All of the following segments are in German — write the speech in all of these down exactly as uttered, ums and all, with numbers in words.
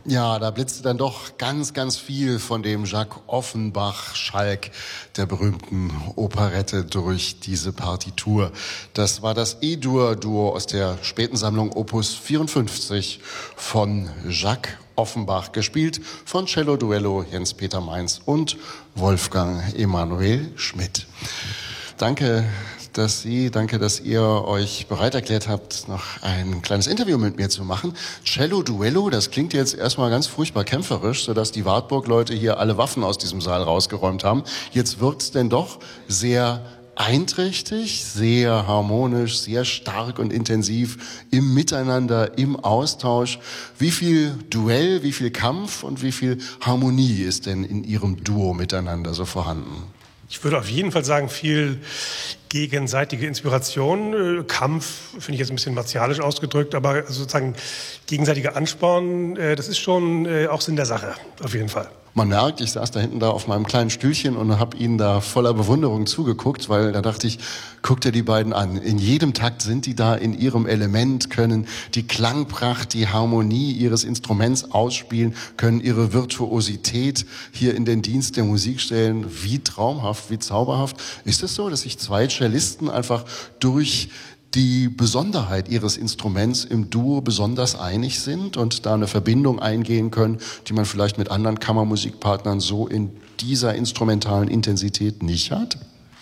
Ja, da blitzte dann doch ganz, ganz viel von dem Jacques Offenbach-Schalk der berühmten Operette durch diese Partitur. Das war das E-Dur-Duo aus der späten Sammlung Opus vierundfünfzig von Jacques Offenbach, gespielt von Cello Duello Jens-Peter Mainz und Wolfgang Emanuel Schmidt. Danke, dass Sie, danke, dass ihr euch bereit erklärt habt, noch ein kleines Interview mit mir zu machen. Cello Duello, das klingt jetzt erstmal ganz furchtbar kämpferisch, sodass die Wartburg-Leute hier alle Waffen aus diesem Saal rausgeräumt haben. Jetzt wirkt's denn doch sehr einträchtig, sehr harmonisch, sehr stark und intensiv im Miteinander, im Austausch. Wie viel Duell, wie viel Kampf und wie viel Harmonie ist denn in Ihrem Duo miteinander so vorhanden? Ich würde auf jeden Fall sagen, viel gegenseitige Inspiration. Kampf finde ich jetzt ein bisschen martialisch ausgedrückt, aber sozusagen gegenseitiger Ansporn, das ist schon auch Sinn der Sache, auf jeden Fall. Man merkt, ich saß da hinten da auf meinem kleinen Stühlchen und habe Ihnen da voller Bewunderung zugeguckt, weil da dachte ich, guck dir die beiden an. In jedem Takt sind die da in ihrem Element, können die Klangpracht, die Harmonie ihres Instruments ausspielen, können ihre Virtuosität hier in den Dienst der Musik stellen. Wie traumhaft, wie zauberhaft. Ist es so, dass sich zwei Cellisten einfach durch die Besonderheit ihres Instruments im Duo besonders einig sind und da eine Verbindung eingehen können, die man vielleicht mit anderen Kammermusikpartnern so in dieser instrumentalen Intensität nicht hat?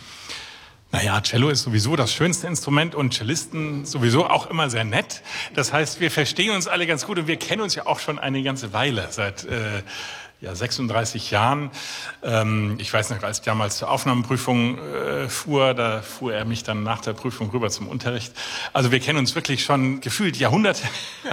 Naja, Cello ist sowieso das schönste Instrument und Cellisten sowieso auch immer sehr nett. Das heißt, wir verstehen uns alle ganz gut und wir kennen uns ja auch schon eine ganze Weile, seit äh, ja, sechsunddreißig Jahren. Ähm, ich weiß noch, als ich damals zur Aufnahmeprüfung äh, fuhr, da fuhr er mich dann nach der Prüfung rüber zum Unterricht. Also wir kennen uns wirklich schon gefühlt Jahrhunderte.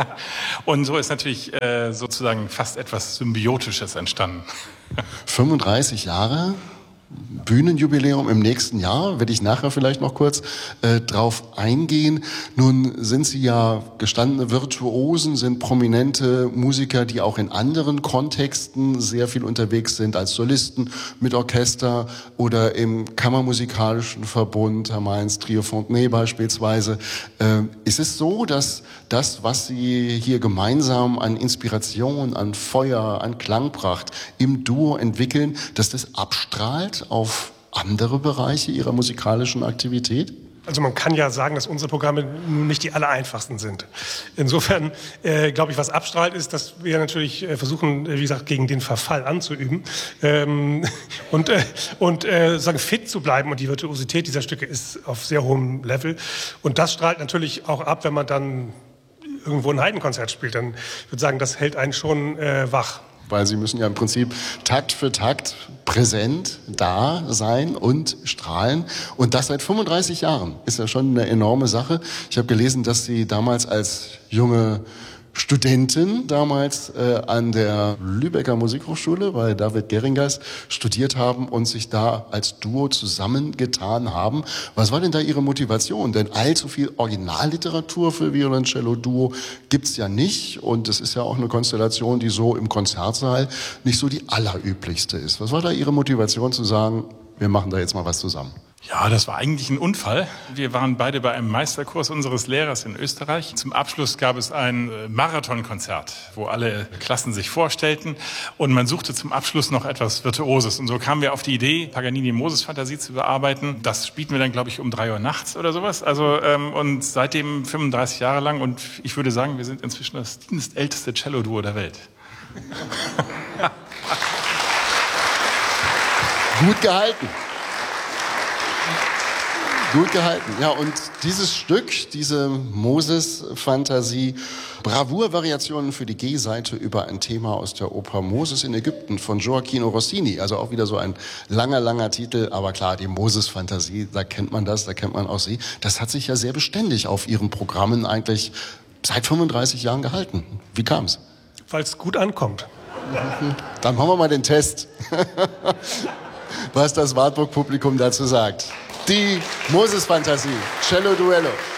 Und so ist natürlich äh, sozusagen fast etwas Symbiotisches entstanden. fünfunddreißig Jahre? Bühnenjubiläum im nächsten Jahr, werde ich nachher vielleicht noch kurz äh, drauf eingehen. Nun sind Sie ja gestandene Virtuosen, sind prominente Musiker, die auch in anderen Kontexten sehr viel unterwegs sind, als Solisten mit Orchester oder im Kammermusikalischen Verbund, Herr Mainz, Trio Fontenay beispielsweise. Äh, ist es so, dass das, was Sie hier gemeinsam an Inspiration, an Feuer, an Klangpracht im Duo entwickeln, dass das abstrahlt auf andere Bereiche Ihrer musikalischen Aktivität? Also man kann ja sagen, dass unsere Programme nun nicht die allereinfachsten sind. Insofern äh, glaube ich, was abstrahlt ist, dass wir natürlich äh, versuchen, äh, wie gesagt, gegen den Verfall anzuüben ähm, und, äh, und äh, sagen, fit zu bleiben. Und die Virtuosität dieser Stücke ist auf sehr hohem Level. Und das strahlt natürlich auch ab, wenn man dann irgendwo ein Heidenkonzert spielt. Dann würde ich sagen, das hält einen schon äh, wach. Weil Sie müssen ja im Prinzip Takt für Takt präsent da sein und strahlen. Und das seit fünfunddreißig Jahren. Ist ja schon eine enorme Sache. Ich habe gelesen, dass Sie damals als junge Studentin damals äh, an der Lübecker Musikhochschule bei David Geringers studiert haben und sich da als Duo zusammengetan haben. Was war denn da Ihre Motivation? Denn allzu viel Originalliteratur für Violoncello-Duo gibt's ja nicht und es ist ja auch eine Konstellation, die so im Konzertsaal nicht so die allerüblichste ist. Was war da Ihre Motivation zu sagen, wir machen da jetzt mal was zusammen? Ja, das war eigentlich ein Unfall. Wir waren beide bei einem Meisterkurs unseres Lehrers in Österreich. Zum Abschluss gab es ein Marathonkonzert, wo alle Klassen sich vorstellten und man suchte zum Abschluss noch etwas Virtuoses. Und so kamen wir auf die Idee, Paganini Moses-Fantasie zu bearbeiten. Das spielten wir dann, glaube ich, um drei Uhr nachts oder sowas. Also ähm, und seitdem fünfunddreißig Jahre lang und ich würde sagen, wir sind inzwischen das dienstälteste Cello-Duo der Welt. Gut gehalten. Gut gehalten. Ja, und dieses Stück, diese Moses-Fantasie, Bravour-Variationen für die G-Seite über ein Thema aus der Oper Moses in Ägypten von Gioacchino Rossini. Also auch wieder so ein langer, langer Titel. Aber klar, die Moses-Fantasie, da kennt man das, da kennt man auch Sie. Das hat sich ja sehr beständig auf Ihren Programmen eigentlich seit fünfunddreißig Jahren gehalten. Wie kam's? Weil es gut ankommt. Dann machen wir mal den Test. Was das Wartburg-Publikum dazu sagt. Die Moses-Fantasie, Cello Duello.